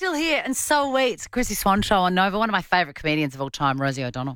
still here, and so are we. It's Chrissy Swan Show on Nova, one of my favourite comedians of all time, Rosie O'Donnell.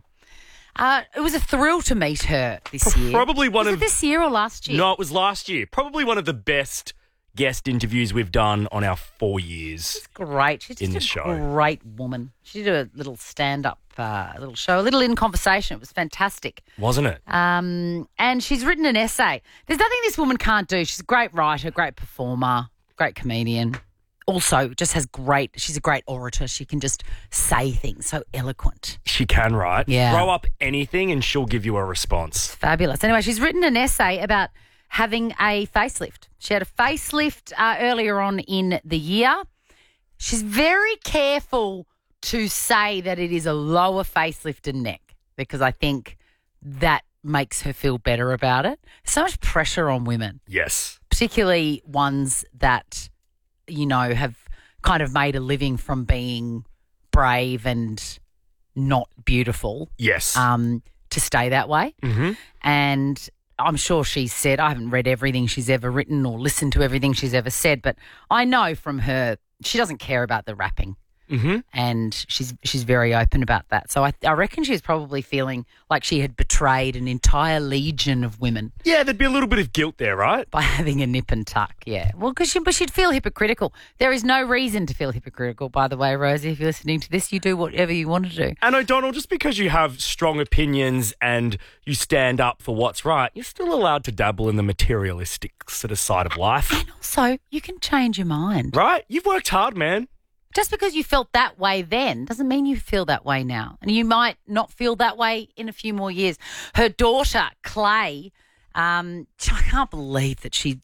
It was a thrill to meet her this year. Probably one was of... it this year or last year? No, it was last year. Probably one of the best guest interviews we've done on our 4 years. She's great. She's in just the a show. great woman. She did a little stand-up, little show, a little in conversation. It was fantastic. Wasn't it? And she's written an essay. There's nothing this woman can't do. She's a great writer, great performer, great comedian. Also, just she's a great orator. She can just say things so eloquent. She can, right? Yeah. Throw up anything and she'll give you a response. Fabulous. Anyway, she's written an essay about having a facelift. She had a facelift earlier on in the year. She's very careful to say that it is a lower facelift and neck because I think that makes her feel better about it. So much pressure on women. Yes. Particularly ones that, you know, have kind of made a living from being brave and not beautiful. Yes. To stay that way. Mm-hmm. And I'm sure she's said, I haven't read everything she's ever written or listened to everything she's ever said, but I know from her, she doesn't care about the rapping. Mm-hmm. And she's very open about that. So I reckon she's probably feeling like she had betrayed an entire legion of women. Yeah, there'd be a little bit of guilt there, right? By having a nip and tuck, yeah. Well, but she'd feel hypocritical. There is no reason to feel hypocritical, by the way, Rosie. If you're listening to this, you do whatever you want to do. And O'Donnell, just because you have strong opinions and you stand up for what's right, you're still allowed to dabble in the materialistic sort of side of life. And also, you can change your mind. Right? You've worked hard, man. Just because you felt that way then doesn't mean you feel that way now. And you might not feel that way in a few more years. Her daughter, Clay, I can't believe that she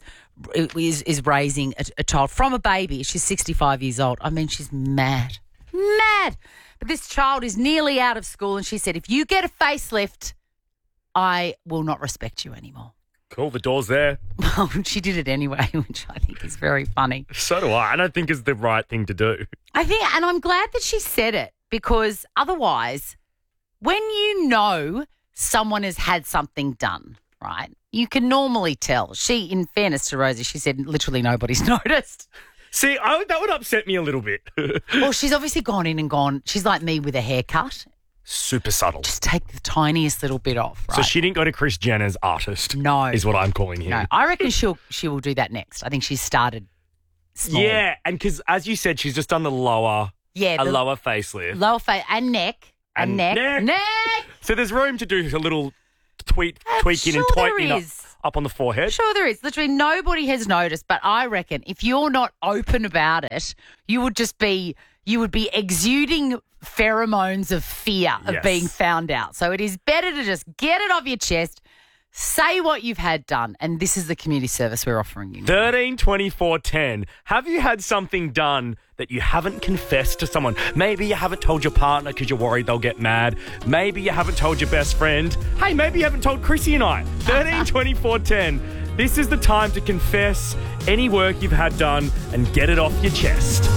is raising a child from a baby. She's 65 years old. I mean, she's mad. Mad. But this child is nearly out of school and she said, if you get a facelift, I will not respect you anymore. Cool, the door's there. Well, she did it anyway, which I think is very funny. So do I. I don't think it's the right thing to do. I think, and I'm glad that she said it because otherwise, when you know someone has had something done, right, you can normally tell. She, in fairness to Rosie, she said literally nobody's noticed. See, that would upset me a little bit. Well, she's obviously gone in and gone, she's like me with a haircut. Super subtle. Just take the tiniest little bit off, right? So she didn't go to Kris Jenner's artist. No. Is what I'm calling him. No, I reckon she will do that next. I think she's started small. Yeah, and because as you said, she's just done the lower facelift. Lower face and neck. And neck. Neck. So there's room to do a little tweaking and tightening up on the forehead. Sure there is. Literally nobody has noticed, but I reckon if you're not open about it, you would be exuding pheromones of fear of being found out. So it is better to just get it off your chest, say what you've had done, and this is the community service we're offering you. 13 24 10. Have you had something done that you haven't confessed to someone? Maybe you haven't told your partner because you're worried they'll get mad. Maybe you haven't told your best friend. Hey, maybe you haven't told Chrissy and I. 13 24 10. This is the time to confess any work you've had done and get it off your chest.